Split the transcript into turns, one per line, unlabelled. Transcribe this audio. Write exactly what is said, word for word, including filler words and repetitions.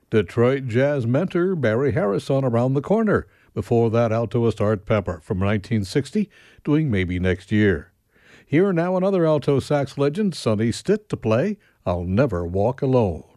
Detroit jazz mentor Barry Harrison around the corner. Before that, altoist Art Pepper from nineteen sixty, doing Maybe Next Year. Here now another alto sax legend, Sonny Stitt, to play I'll Never Walk Alone.